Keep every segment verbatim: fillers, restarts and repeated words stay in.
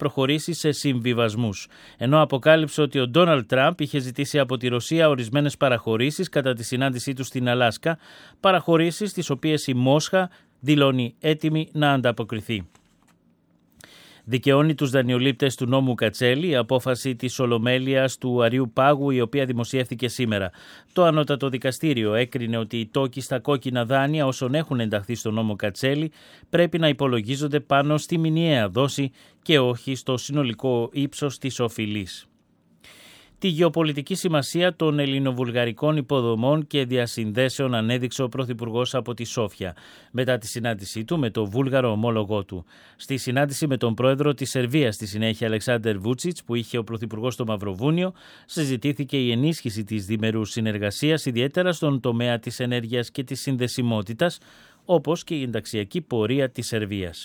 προχωρήσει σε συμβιβασμούς, ενώ αποκάλυψε ότι ο Ντόναλντ Τραμπ είχε ζητήσει από τη Ρωσία ορισμένες παραχωρήσεις κατά τη συνάντησή του στην Αλάσκα, παραχωρήσεις τις οποίες η Μόσχα δηλώνει έτοιμη να ανταποκριθεί. Δικαιώνει τους δανειολήπτες του νόμου Κατσέλη η απόφαση της Ολομέλειας του Αριού Πάγου, η οποία δημοσιεύθηκε σήμερα. Το Ανώτατο Δικαστήριο έκρινε ότι οι τόκοι στα κόκκινα δάνεια όσων έχουν ενταχθεί στο νόμο Κατσέλη πρέπει να υπολογίζονται πάνω στη μηνιαία δόση και όχι στο συνολικό ύψος της οφειλής. Τη γεωπολιτική σημασία των ελληνοβουλγαρικών υποδομών και διασυνδέσεων ανέδειξε ο Πρωθυπουργός από τη Σόφια μετά τη συνάντησή του με τον βούλγαρο ομόλογό του. Στη συνάντηση με τον πρόεδρο της Σερβίας στη συνέχεια Αλεξάντερ Βούτσιτς που είχε ο Πρωθυπουργός στο Μαυροβούνιο, συζητήθηκε η ενίσχυση της διμερούς συνεργασίας, ιδιαίτερα στον τομέα της ενέργειας και της συνδεσιμότητας, όπως και η ενταξιακή πορεία της Σερβίας.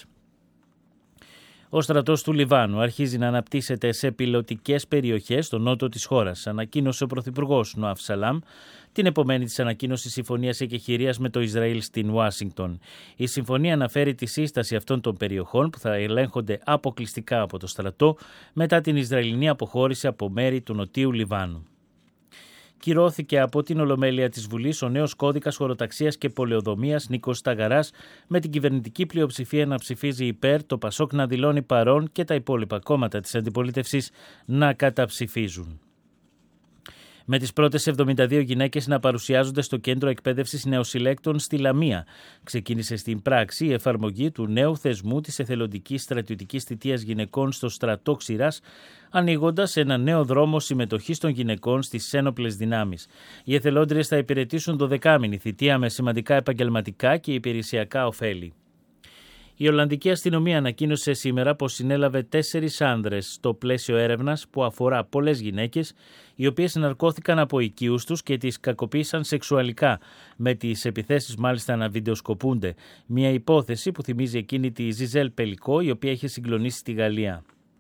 Ο στρατός του Λιβάνου αρχίζει να αναπτύσσεται σε πιλωτικές περιοχές στο νότο της χώρας, ανακοίνωσε ο Πρωθυπουργός Νοάφ Σαλάμ την επομένη της ανακοίνωσης συμφωνίας εκεχηρίας με το Ισραήλ στην Ουάσιγκτον. Η συμφωνία αναφέρει τη σύσταση αυτών των περιοχών που θα ελέγχονται αποκλειστικά από το στρατό μετά την Ισραηλινή αποχώρηση από μέρη του νοτίου Λιβάνου. Κυρώθηκε από την Ολομέλεια της Βουλής ο νέος κώδικας χωροταξίας και πολεοδομίας Νίκος Σταγαράς, με την κυβερνητική πλειοψηφία να ψηφίζει υπέρ, το Πασόκ να δηλώνει παρόν και τα υπόλοιπα κόμματα της αντιπολίτευσης να καταψηφίζουν. Με τις πρώτες εβδομήντα δύο γυναίκες να παρουσιάζονται στο Κέντρο Εκπαίδευσης Νεοσυλλέκτων στη Λαμία, ξεκίνησε στην πράξη η εφαρμογή του νέου θεσμού της εθελοντικής στρατιωτικής θητείας γυναικών στο στρατό Ξηράς, ανοίγοντας ένα νέο δρόμο συμμετοχής των γυναικών στις ένοπλες δυνάμεις. Οι εθελόντριες θα υπηρετήσουν δωδεκάμηνη θητεία με σημαντικά επαγγελματικά και υπηρεσιακά ωφέλη. Η Ολλανδική αστυνομία ανακοίνωσε σήμερα πως συνέλαβε τέσσερις άνδρες στο πλαίσιο έρευνας που αφορά πολλές γυναίκες, οι οποίες συναρκώθηκαν από οικείους τους και τις κακοποίησαν σεξουαλικά, με τις επιθέσεις μάλιστα να βιντεοσκοπούνται. Μια υπόθεση που θυμίζει εκείνη τη Ζιζέλ Πελικό, η οποία είχε συγκλονίσει τη Γαλλία.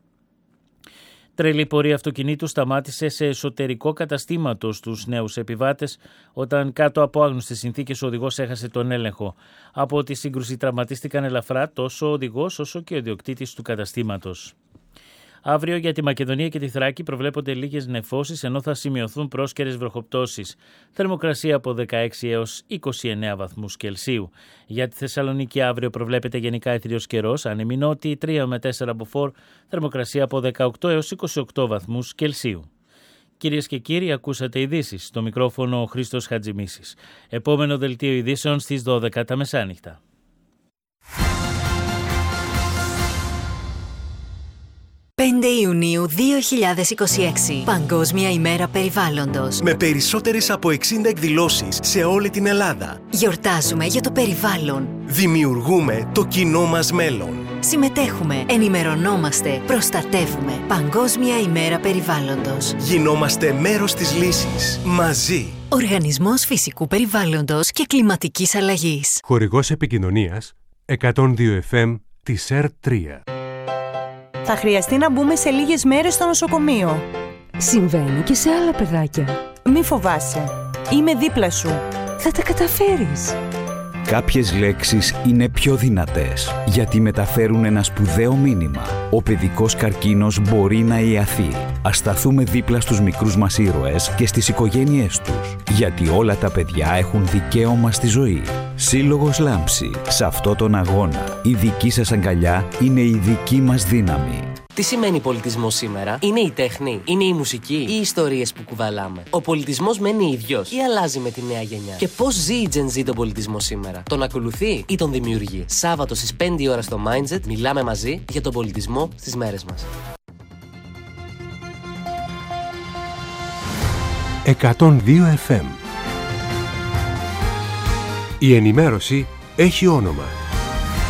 Τρελή πορεία αυτοκινήτου σταμάτησε σε εσωτερικό καταστήματο στους νέους επιβάτες, όταν κάτω από άγνωστες συνθήκες ο οδηγός έχασε τον έλεγχο. Από τη σύγκρουση τραυματίστηκαν ελαφρά τόσο ο οδηγός όσο και ο ιδιοκτήτης του καταστήματος. Αύριο για τη Μακεδονία και τη Θράκη προβλέπονται λίγες νεφώσεις, ενώ θα σημειωθούν πρόσκαιρες βροχοπτώσεις. Θερμοκρασία από δεκαέξι έως είκοσι εννέα βαθμούς Κελσίου. Για τη Θεσσαλονίκη αύριο προβλέπεται γενικά αιθριος καιρός, άνεμη νότιη, τρία με τέσσερα μποφόρ, θερμοκρασία από δεκαοκτώ έως είκοσι οκτώ βαθμούς Κελσίου. Κυρίες και κύριοι, ακούσατε ειδήσεις. Στο μικρόφωνο ο Χρήστος Χατζημίσης. Επόμενο δελτίο ειδήσεων στις δώδεκα τα μεσάνυχτα. πέντε Ιουνίου δύο χιλιάδες είκοσι έξι. Παγκόσμια ημέρα περιβάλλοντος. Με περισσότερες από εξήντα εκδηλώσεις σε όλη την Ελλάδα. Γιορτάζουμε για το περιβάλλον. Δημιουργούμε το κοινό μας μέλλον. Συμμετέχουμε, ενημερωνόμαστε, προστατεύουμε. Παγκόσμια ημέρα περιβάλλοντος. Γινόμαστε μέρος της λύσης. Μαζί. Οργανισμός Φυσικού Περιβάλλοντος και Κλιματικής Αλλαγής. Χορηγός επικοινωνίας εκατόν δύο εφ εμ της ΕΡ τρία. Θα χρειαστεί να μπούμε σε λίγες μέρες στο νοσοκομείο. Συμβαίνει και σε άλλα παιδάκια. Μη φοβάσαι. Είμαι δίπλα σου. Θα τα καταφέρεις. Κάποιες λέξεις είναι πιο δυνατές, γιατί μεταφέρουν ένα σπουδαίο μήνυμα. Ο παιδικός καρκίνος μπορεί να ιαθεί. Ας σταθούμε δίπλα στους μικρούς μας ήρωες και στις οικογένειές τους, γιατί όλα τα παιδιά έχουν δικαίωμα στη ζωή. Σύλλογος Λάμψη. Σε αυτό τον αγώνα, η δική σας αγκαλιά είναι η δική μας δύναμη. Τι σημαίνει πολιτισμός σήμερα? Είναι η τέχνη, είναι η μουσική ή οι ιστορίες που κουβαλάμε? Ο πολιτισμός μένει ίδιος ή αλλάζει με τη νέα γενιά? Και πώς ζει η Gen Z τον πολιτισμό σήμερα? Τον ακολουθεί ή τον δημιουργεί? Σάββατο στις πέντε η ώρα στο Mindset μιλάμε μαζί για τον πολιτισμό στις μέρες μας. εκατόν δύο εφ εμ. Η ενημέρωση έχει όνομα.